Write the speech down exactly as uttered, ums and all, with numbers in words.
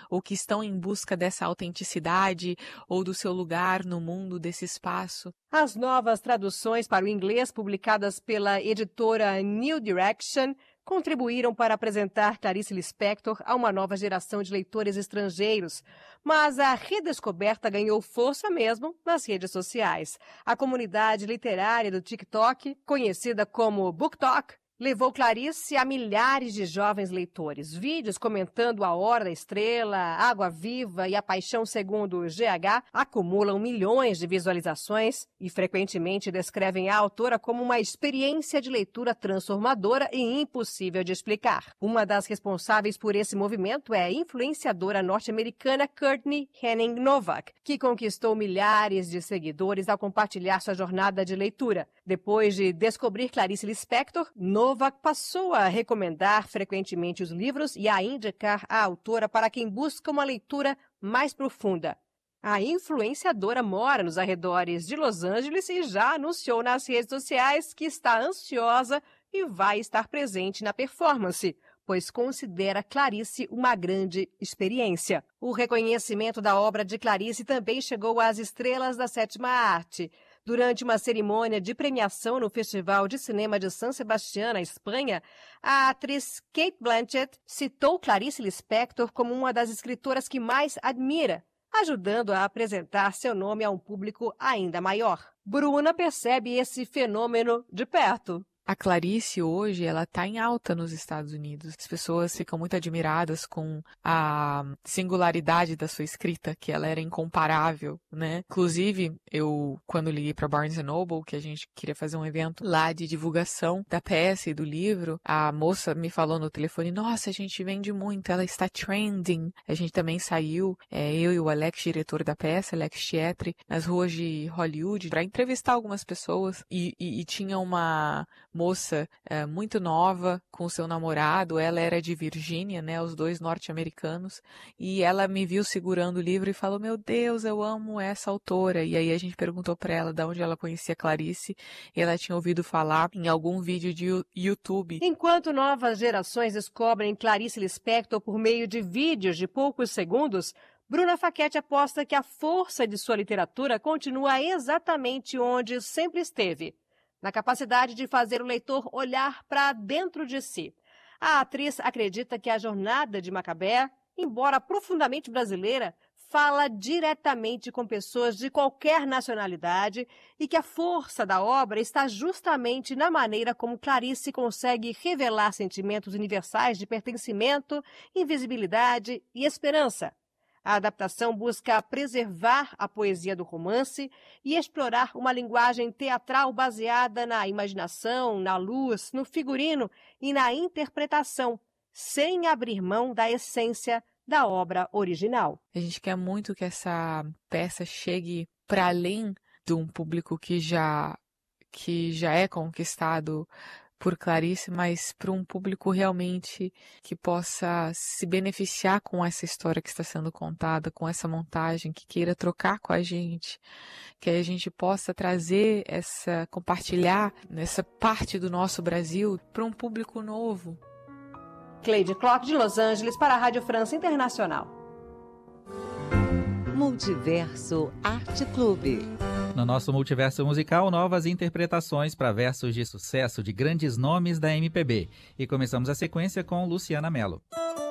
ou que estão em busca dessa autenticidade ou do seu lugar no mundo, desse espaço. As novas traduções para o inglês publicadas pela editora New Direction contribuíram para apresentar Clarice Lispector a uma nova geração de leitores estrangeiros. Mas a redescoberta ganhou força mesmo nas redes sociais. A comunidade literária do TikTok, conhecida como BookTok, levou Clarice a milhares de jovens leitores. Vídeos comentando A Hora da Estrela, Água Viva e A Paixão Segundo o G H acumulam milhões de visualizações e frequentemente descrevem a autora como uma experiência de leitura transformadora e impossível de explicar. Uma das responsáveis por esse movimento é a influenciadora norte-americana Courtney Henning Novak, que conquistou milhares de seguidores ao compartilhar sua jornada de leitura. Depois de descobrir Clarice Lispector, Novak passou a recomendar frequentemente os livros e a indicar a autora para quem busca uma leitura mais profunda. A influenciadora mora nos arredores de Los Angeles e já anunciou nas redes sociais que está ansiosa e vai estar presente na performance, pois considera Clarice uma grande experiência. O reconhecimento da obra de Clarice também chegou às estrelas da sétima arte. Durante uma cerimônia de premiação no Festival de Cinema de San Sebastián, na Espanha, a atriz Cate Blanchett citou Clarice Lispector como uma das escritoras que mais admira, ajudando a apresentar seu nome a um público ainda maior. Bruna percebe esse fenômeno de perto. A Clarice hoje, ela tá em alta nos Estados Unidos. As pessoas ficam muito admiradas com a singularidade da sua escrita, que ela era incomparável, né? Inclusive, eu, quando liguei para Barnes and Noble, que a gente queria fazer um evento lá de divulgação da peça e do livro, a moça me falou no telefone, nossa, a gente vende muito, ela está trending. A gente também saiu, é, eu e o Alex, diretor da peça, Alex Tietri, nas ruas de Hollywood, para entrevistar algumas pessoas, e, e, e tinha uma moça é, muito nova com seu namorado, ela era de Virgínia, né, os dois norte-americanos, e ela me viu segurando o livro e falou, meu Deus, eu amo essa autora, e aí a gente perguntou para ela de onde ela conhecia Clarice, e ela tinha ouvido falar em algum vídeo de YouTube. Enquanto novas gerações descobrem Clarice Lispector por meio de vídeos de poucos segundos, Bruna Facchetti aposta que a força de sua literatura continua exatamente onde sempre esteve, na capacidade de fazer o leitor olhar para dentro de si. A atriz acredita que a jornada de Macabé, embora profundamente brasileira, fala diretamente com pessoas de qualquer nacionalidade e que a força da obra está justamente na maneira como Clarice consegue revelar sentimentos universais de pertencimento, invisibilidade e esperança. A adaptação busca preservar a poesia do romance e explorar uma linguagem teatral baseada na imaginação, na luz, no figurino e na interpretação, sem abrir mão da essência da obra original. A gente quer muito que essa peça chegue para além de um público que já, que já é conquistado por Clarice, mas para um público realmente que possa se beneficiar com essa história que está sendo contada, com essa montagem, que queira trocar com a gente, que a gente possa trazer essa, compartilhar essa parte do nosso Brasil para um público novo. Cleide Clock, de Los Angeles, para a Rádio França Internacional. Multiverso Arte Clube. No nosso multiverso musical, novas interpretações para versos de sucesso de grandes nomes da M P B. E começamos a sequência com Luciana Mello.